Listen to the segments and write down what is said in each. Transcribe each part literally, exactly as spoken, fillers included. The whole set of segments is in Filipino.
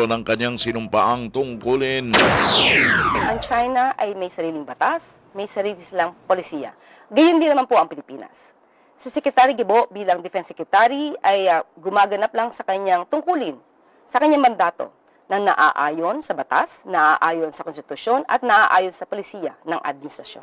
ng kanyang sinumpaang tungkulin. Ang China ay may sariling batas, may sarili silang polisiya. Gayon din naman po ang Pilipinas. Si Secretary Gibo bilang Defense Secretary ay uh, gumaganap lang sa kanyang tungkulin, sa kanyang mandato na naaayon sa batas, naaayon sa konstitusyon at naaayon sa polisiya ng administrasyon.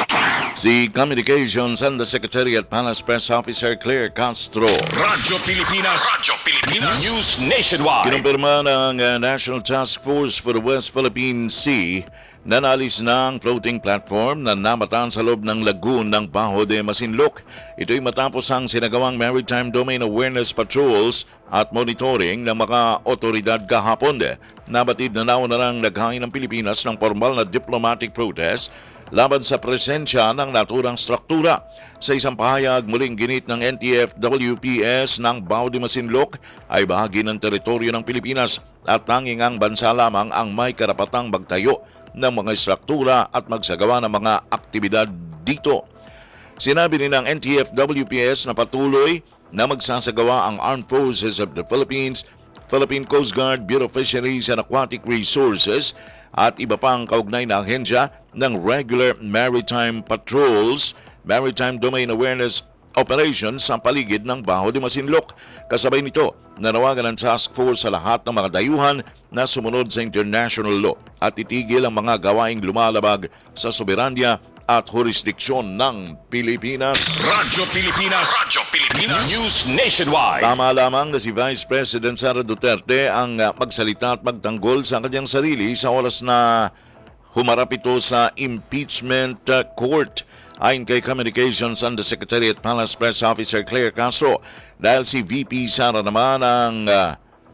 Si Communications Undersecretary at Palace Press Officer Claire Castro. Radyo Pilipinas, Radyo Pilipinas, News Nationwide. Kinumpirma ng uh, National Task Force for the West Philippine Sea na naalis na ang floating platform na namataan sa loob ng lagoon ng Bajo de Masinloc. Ito'y matapos ang sinagawang Maritime Domain Awareness Patrols at monitoring ng mga otoridad kahapon. Nabatid na nauna nang naghain ng Pilipinas ng formal na diplomatic protest laban sa presensya ng naturang struktura. Sa isang pahayag, muling ginit ng N T F W P S ng Bajo de Masinloc ay bahagi ng teritoryo ng Pilipinas at tanging ang bansa lamang ang may karapatang magtayo ng mga struktura at magsagawa ng mga aktibidad dito. Sinabi din ng N T F W P S na patuloy na magsasagawa ang Armed Forces of the Philippines, Philippine Coast Guard, Bureau of Fisheries and Aquatic Resources at iba pang kaugnay na ahensya ng regular maritime patrols, maritime domain awareness operations sa paligid ng Bajo de Masinloc. Kasabay nito, nanawagan ng task force sa lahat ng mga dayuhan na sumunod sa international law at itigil ang mga gawaing lumalabag sa soberanya at jurisdiksyon ng Pilipinas. Radyo Pilipinas, Radyo Pilipinas, News Nationwide. Tama lamang na si Vice President Sara Duterte ang uh, magsalita at magtanggol sa kanyang sarili sa oras na humarap ito sa impeachment uh, court. Ayon kay Communications Undersecretary at Palace Press Officer Claire Castro, dahil si V P Sara naman ang uh,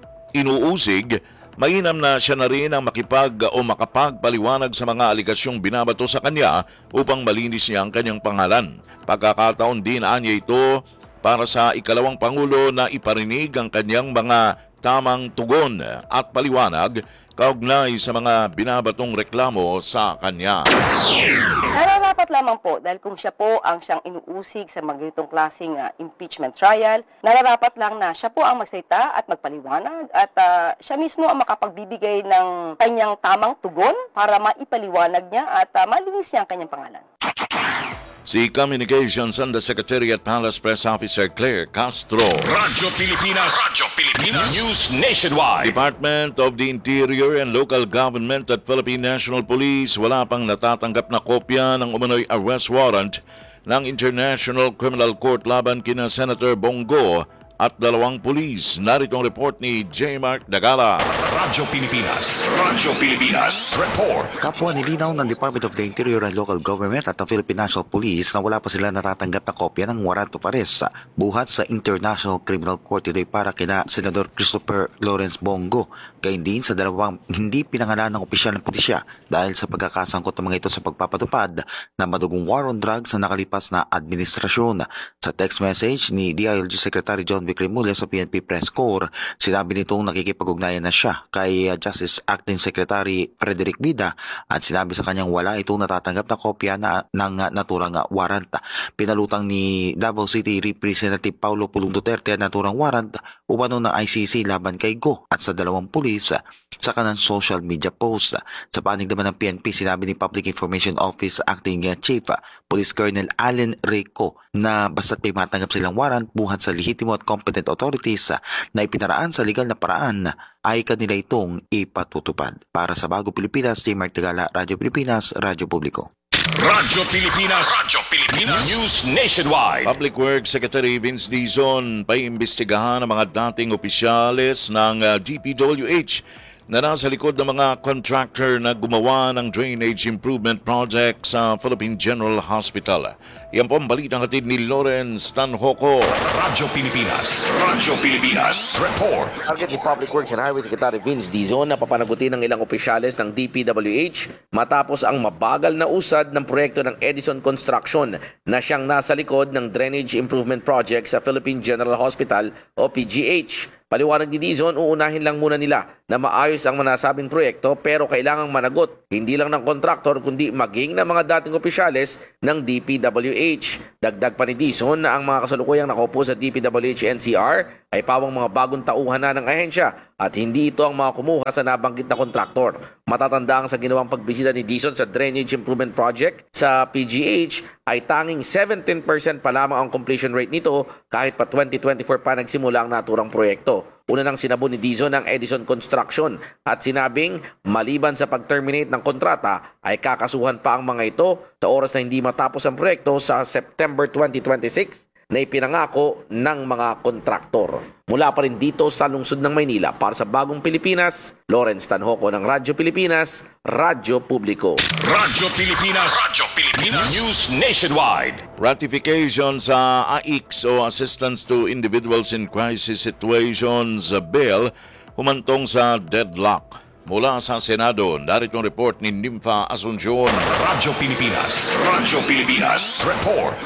inuusig, mainam na siya na rin ang makipag o makapagpaliwanag sa mga aligasyong binabato sa kanya upang malinis niya ang kanyang pangalan. Pagkakataon din anya ito para sa ikalawang Pangulo na iparinig ang kanyang mga tamang tugon at paliwanag kaugnay sa mga binabatong reklamo sa kanya. Nararapat lamang po dahil kung siya po ang siyang inuusig sa mga ganitong klaseng uh, impeachment trial, nararapat lang na siya po ang magsalita at magpaliwanag at uh, siya mismo ang makapagbibigay ng kanyang tamang tugon para maipaliwanag niya at uh, malinis niya ang kanyang pangalan. Si Communications Undersecretary at Palace Press Officer Claire Castro. Radyo Pilipinas, Radyo Pilipinas, News Nationwide. Department of the Interior and Local Government at Philippine National Police wala pang natatanggap na kopya ng umano'y arrest warrant ng International Criminal Court laban kina Senator Bongo at dalawang pulis. Narito ang report ni J. Mark Dagala. Radyo Pilipinas, Radyo Pilipinas, report. Kapwa nilinaw ng Department of the Interior and Local Government at ang Philippine National Police na wala pa sila natatanggap na kopya ng warrant of arrest buhat sa International Criminal Court. Ito'y para kina Senador Christopher Lawrence Bongo, gayon din sa dalawang hindi pinangalan ng opisyal ng pulisya dahil sa pagkakasangkot ng mga ito sa pagpapatupad ng madugong war on drugs na nakalipas na administrasyon. Sa text message ni D I L G Secretary John Vic Remulla sa P N P Press Corps, sinabi nitong nakikipag-ugnayan na siya kay Justice Acting Secretary Frederick Bida at sinabi sa kanyang wala itong natatanggap na kopya na, ng naturang warrant. Pinalutang ni Davao City Representative Paulo Pulong Duterte ang naturang warrant umano ng I C C laban kay Go at sa dalawang pulis sa kanang social media post. Sa panig naman ng P N P, sinabi ni Public Information Office Acting Chief Police Colonel Allen Rico na basta't may matanggap silang warrant buhat sa lehitimo at competent authorities na ipinaraan sa legal na paraan ay kanila itong ipatutupad. Para sa Bago Pilipinas, J. Mark Tagala, Radyo Pilipinas, Radyo Publiko. Radyo Pilipinas, Radyo Pilipinas, News Nationwide. Public Works Secretary Vince Dizon paimbestigahan ang mga dating opisyales ng uh, D P W H na nasa likod ng mga contractor na gumawa ng drainage improvement project sa Philippine General Hospital. Yan po ang balitang hatid ni Lawrence Tanhoco. Radyo Pilipinas, Radyo Pilipinas, report. Target ni Public Works and Highway Secretary Vince Dizon na papanagutin ng ilang opisyales ng D P W H matapos ang mabagal na usad ng proyekto ng Edison Construction na siyang nasa likod ng drainage improvement project sa Philippine General Hospital o P G H. Paliwanag ni Dizon, uunahin lang muna nila na maayos ang manasabing proyekto pero kailangang managot hindi lang ng kontraktor kundi maging ng mga dating opisyales ng D P W H. Dagdag pa ni Dizon na ang mga kasalukuyang nakaupo sa D P W H N C R ay pawang mga bagong tauhan na ng ahensya at hindi ito ang mga kumuha sa nabanggit na kontraktor. Matatandang sa ginawang pagbisita ni Dizon sa Drainage Improvement Project sa P G H ay tanging seventeen percent pa lamang ang completion rate nito kahit pa twenty twenty-four pa nagsimula ang naturang proyekto. Una nang sinabon ni Dizon ang Edison Construction at sinabing maliban sa pag-terminate ng kontrata ay kakasuhan pa ang mga ito sa oras na hindi matapos ang proyekto sa September twenty twenty-six na ipinangako ng mga kontraktor. Mula pa rin dito sa lungsod ng Maynila para sa Bagong Pilipinas, Lawrence Tanhoco ng Radyo Pilipinas, Radyo Publiko. Radyo Pilipinas. Radyo Pilipinas. News Nationwide. Ratification sa A I C S o Assistance to Individuals in Crisis Situations Bill humantong sa deadlock. Mula sa Senado, narito ang report ni Nympha Asuncion. Radyo Pilipinas. Radyo Pilipinas. Report.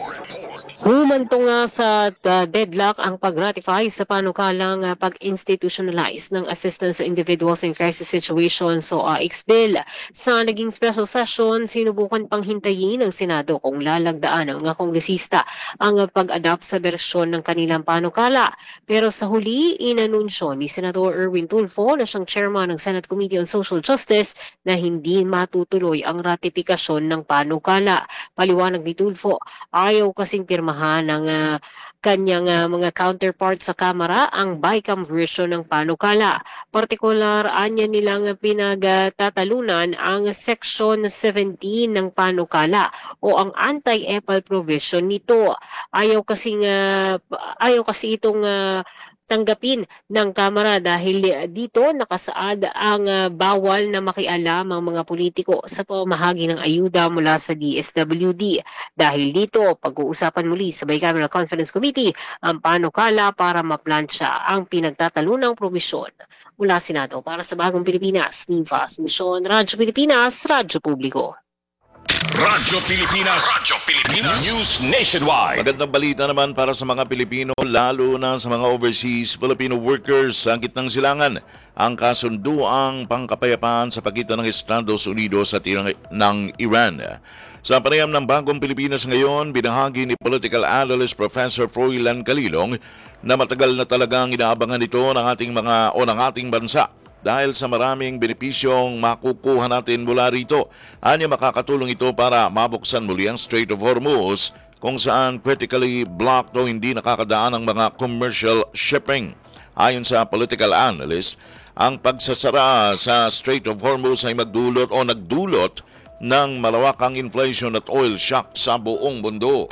Humantong nga sa uh, deadlock ang pag-ratify sa panukalang uh, pag-institutionalize ng Assistance to Individuals in Crisis Situations o A I C S Bill. Sa naging special session, sinubukan pang hintayin ng Senado kung lalagdaan ng mga kongresista ang uh, pag-adapt sa bersyon ng kanilang panukala. Pero sa huli, inanunsyo ni Senator Erwin Tulfo na siyang chairman ng Senate Committee on Social Justice na hindi matutuloy ang ratifikasyon ng panukala. Paliwanag ni Tulfo, ayaw kasing pirma ng uh, kanyang uh, mga counterpart sa Kamara ang BICAM version ng panukala. Partikular, anya nilang pinagtatalunan ang Section seventeen ng panukala o ang anti-EPAL provision nito. Ayaw kasing, uh, ayaw kasi itong uh, tanggapin ng Kamara dahil dito nakasaad ang uh, bawal na makialam ang mga politiko sa pamahagi ng ayuda mula sa D S W D. Dahil dito, pag-uusapan muli sa Bicameral Conference Committee ang panukala para maplansya ang pinagtatalunang probisyon. Mula Senado para sa Bagong Pilipinas, Nympha Asuncion, Radyo Pilipinas, Radyo Publiko. Radyo Pilipinas. Radyo Pilipinas. News Nationwide. Magandang balita naman para sa mga Pilipino, lalo na sa mga overseas Filipino workers sa gitnang silangan. Ang kasunduang pangkapayapaan sa pagitan ng Estados Unidos at Iran- ng Iran. Sa panayam ng Bagong Pilipinas ngayon, binahagi ni political analyst Professor Froilan Calilong na matagal na talagang inaabangan ito ng ating mga o ng ating bansa. Dahil sa maraming benepisyong makukuha natin mula rito, anya makakatulong ito para mabuksan muli ang Strait of Hormuz kung saan critically blocked o hindi nakakadaan ang mga commercial shipping. Ayon sa political analyst, ang pagsasara sa Strait of Hormuz ay magdulot o nagdulot ng malawakang inflation at oil shock sa buong mundo.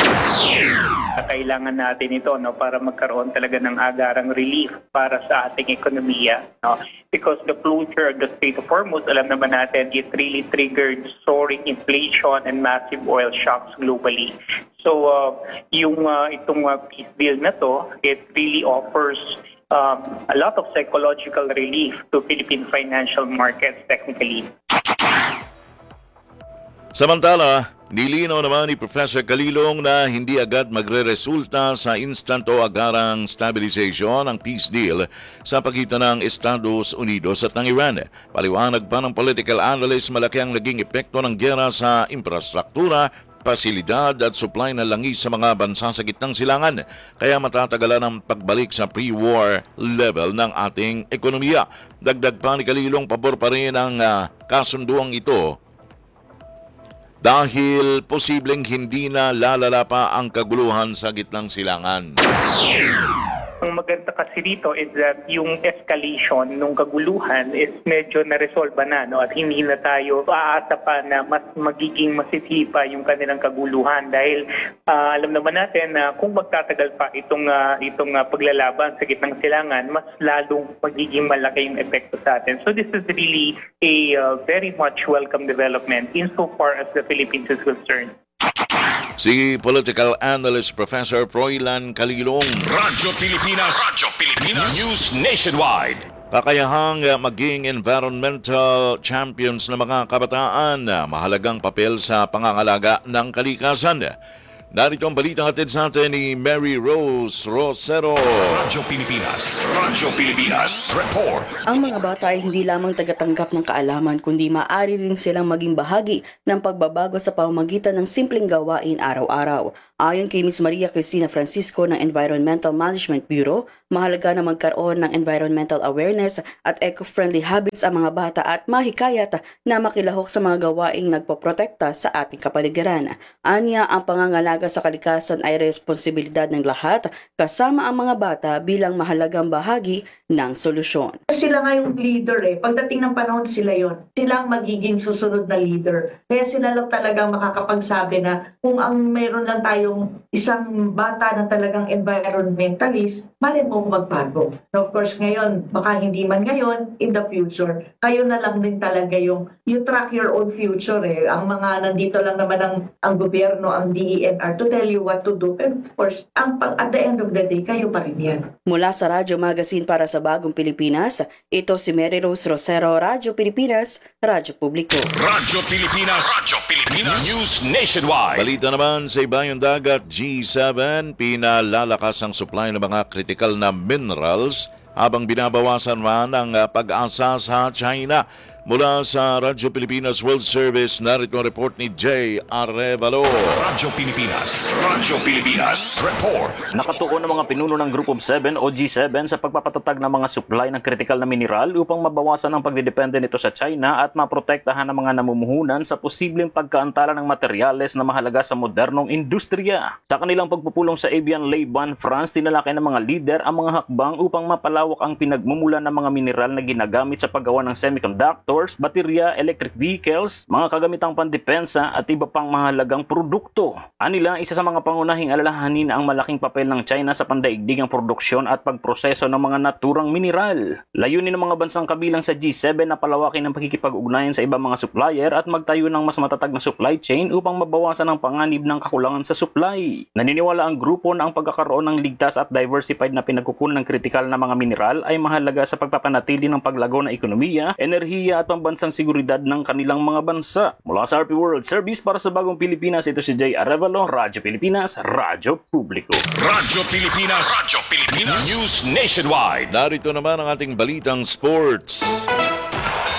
Kailangan natin ito no para magkaroon talaga ng agarang relief para sa ating ekonomiya, no, because the closure of the Strait of Hormuz, alam naman natin, it really triggered soaring inflation and massive oil shocks globally. So uh, yung uh, itong uh, peace deal na to, it really offers um, a lot of psychological relief to Philippine financial markets technically. Samantala, nilinaw naman ni Professor Calilong na hindi agad magre-resulta sa instant o agarang stabilization ang peace deal sa pagitan ng Estados Unidos at ng Iran. Paliwanag pa ng political analyst, malaki ang naging epekto ng giyera sa infrastruktura, pasilidad at supply na langis sa mga bansa sa gitnang silangan. Kaya matatagalan ang pagbalik sa pre-war level ng ating ekonomiya. Dagdag pa ni Calilong, pabor pa rin ang uh, kasunduang ito dahil posibleng hindi na lalala pa ang kaguluhan sa gitnang silangan. Ang maganda kasi dito is that yung escalation nung kaguluhan is medyo na-resolve na, no? At hindi na tayo aasa pa na mas magiging masitli pa yung kanilang kaguluhan dahil uh, alam naman natin na kung magtatagal pa itong uh, itong uh, paglalaban sa gitnang silangan, mas lalong magiging malaki yung epekto sa atin. So this is really a uh, very much welcome development insofar as the Philippines is concerned. Si political analyst Professor Froilan Calilong. Radyo Pilipinas. Radyo Pilipinas. News Nationwide. Kakayahang maging environmental champions ng mga kabataan, mahalagang papel sa pangangalaga ng kalikasan. Narito ang balitang hatid sa atin ni Mary Rose Rosero. Radyo Pilipinas. Radyo Pilipinas. Report. Ang mga bata ay hindi lamang tagatanggap ng kaalaman kundi maaari rin silang maging bahagi ng pagbabago sa pamamagitan ng simpleng gawain araw-araw. Ayon kay Miz Maria Cristina Francisco ng Environmental Management Bureau, mahalaga na magkaroon ng environmental awareness at eco-friendly habits ang mga bata at mahikayat na makilahok sa mga gawaing nagpoprotekta sa ating kapaligiran. Anya, ang pangangalaga sa kalikasan ay responsibilidad ng lahat kasama ang mga bata bilang mahalagang bahagi ng solusyon. Sila nga yung leader eh. Pagdating ng panahon sila yon, sila ang magiging susunod na leader. Kaya sila lang talagang makakapagsabi na kung ang mayroon lang tayong isang bata na talagang environmentalist, malay mo magbago. Now, of course, ngayon, baka hindi man ngayon, in the future, kayo na lang din talaga yung you track your own future eh. Ang mga nandito lang naman ang, ang gobyerno, ang D E N R to tell you what to do. And of course, ang, at the end of the day, kayo pa rin yan. Mula sa Radyo Magazine para sa Bagong Pilipinas, ito si Mary Rose Rosero, Radyo Pilipinas, Radyo Publiko. Radyo Pilipinas. Radyo Pilipinas. News Nationwide. Balita naman sa ibayong dagat, G seven, pinalalakas ang supply ng mga critical na minerals habang binabawasan man ang uh, pag-asa sa China. Mula sa Radyo Pilipinas World Service, narito ang report ni Jay Arevalo. Radyo Pilipinas. Radyo Pilipinas. Report. Nakatuon ang mga pinuno ng Group of Seven o G seven sa pagpapatatag ng mga supply ng kritikal na mineral upang mabawasan ang pagdidepende nito sa China at maprotektahan ang mga namumuhunan sa posibleng pagkaantala ng materyales na mahalaga sa modernong industriya. Sa kanilang pagpupulong sa Evian Laban, France, tinalakay ng mga lider ang mga hakbang upang mapalawak ang pinagmumulan ng mga mineral na ginagamit sa paggawa ng semiconductor, baterya, electric vehicles, mga kagamitang pandepensa at iba pang mahalagang produkto. Anila, isa sa mga pangunahing alalahanin ang malaking papel ng China sa pandaigdigang produksyon at pagproseso ng mga naturang mineral. Layunin ng mga bansang kabilang sa G seven na palawakin ang pakikipag-ugnayan sa ibang mga supplier at magtayo ng mas matatag na supply chain upang mabawasan ang panganib ng kakulangan sa supply. Naniniwala ang grupo na ang pagkakaroon ng ligtas at diversified na pinagkukunan ng kritikal na mga mineral ay mahalaga sa pagpapanatili ng paglago ng ekonomiya, enerhiya at pambansang seguridad ng kanilang mga bansa. Mula sa R P World Service para sa Bagong Pilipinas, ito si Jay Arevalo, Radyo Pilipinas, Radyo Publiko. Radyo Pilipinas. Radyo Pilipinas. News Nationwide. Narito naman ang ating balitang sports.